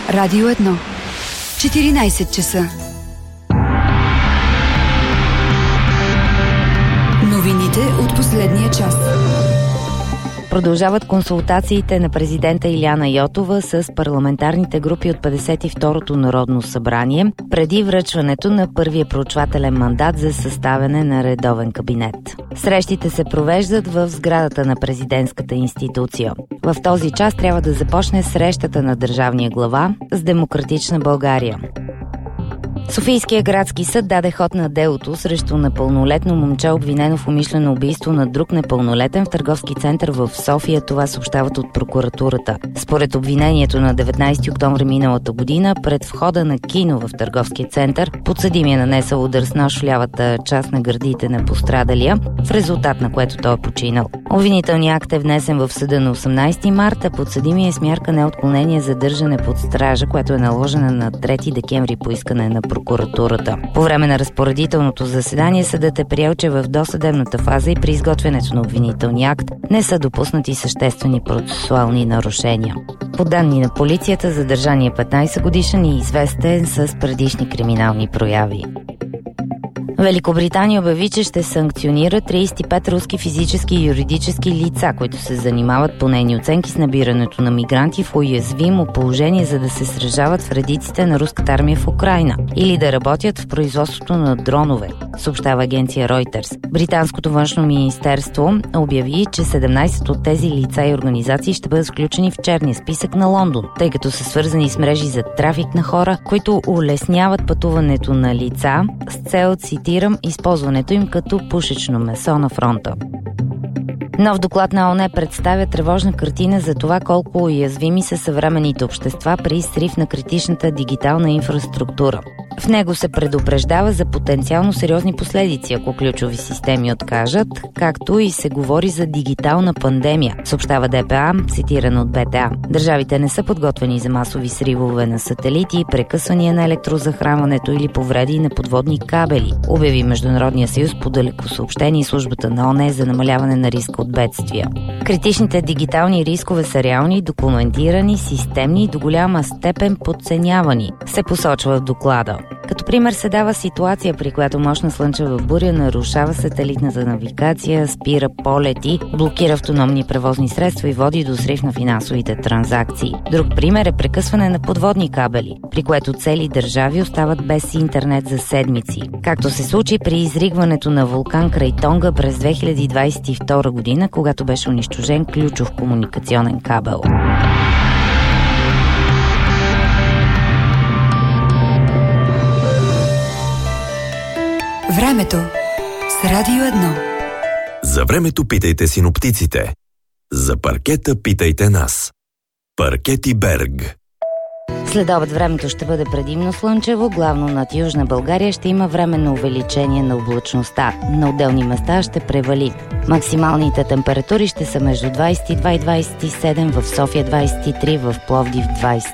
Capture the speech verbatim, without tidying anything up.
Радио едно. четиринайсет часа. Новините от последния час. Продължават консултациите на президента Илияна Йотова с парламентарните групи от петдесет и второто Народно събрание преди връчването на първия проучвателен мандат за съставяне на редовен кабинет. Срещите се провеждат в сградата на президентската институция. В този час трябва да започне срещата на държавния глава с Демократична България. Софийския градски съд даде ход на делото срещу непълнолетно момче, обвинено в умишлено убийство на друг непълнолетен в търговски център в София. Това съобщават от прокуратурата. Според обвинението на деветнайсети октомври миналата година, пред входа на кино в търговския център, подсъдимия нанесъл удар с нож в лявата част на гърдите на пострадалия, в резултат на което той е починал. Обвинителният акт е внесен в съда на осемнайсети марта. Подсъдимия е с мярка неотклонение за държане под стража, което е наложена на трети декември по искане на прокуратурата. По време на разпоредителното заседание съдът е приел, че в досъдебната фаза и при изготвянето на обвинителния акт не са допуснати съществени процесуални нарушения. По данни на полицията, задържаният петнайсет годишен и известен с предишни криминални прояви. Великобритания обяви, че ще санкционира трийсет и пет руски физически и юридически лица, които се занимават по нейни оценки с набирането на мигранти в уязвимо положение, за да се сражават в редиците на руската армия в Украйна или да работят в производството на дронове, съобщава агенция Reuters. Британското външно министерство обяви, че седемнайсет от тези лица и организации ще бъдат включени в черния списък на Лондон, тъй като са свързани с мрежи за трафик на хора, които улесняват пътуването на лица с цел, цитирам, използването им като пушечно месо на фронта. Нов доклад на ООН представя тревожна картина за това колко уязвими са съвременните общества при срив на критичната дигитална инфраструктура. В него се предупреждава за потенциално сериозни последици, ако ключови системи откажат, както и се говори за дигитална пандемия, съобщава ДПА, цитирано от БТА. Държавите не са подготвени за масови сривове на сателити, прекъсвания на електрозахранването или повреди на подводни кабели, обяви Международния съюз по далекосъобщение и службата на ООН за намаляване на риска от бедствия. Критичните дигитални рискове са реални, документирани, системни и до голяма степен подценявани, се посочва в доклада. Като пример се дава ситуация, при която мощна слънчева буря нарушава сателитната навигация, спира полети, блокира автономни превозни средства и води до срив на финансовите транзакции. Друг пример е прекъсване на подводни кабели, при което цели държави остават без интернет за седмици. Както се случи при изригването на вулкан край Тонга през две хиляди двайсет и втора година, когато беше унищожен ключов комуникационен кабел. Времето с Радио едно. За времето питайте синоптиците. За паркета питайте нас. Паркети Берг. След обед времето ще бъде предимно слънчево, главно над Южна България ще има временно увеличение на облачността. На отделни места ще превали. Максималните температури ще са между двайсет и два и двайсет и седем, в София двайсет и три, в Пловдив двайсет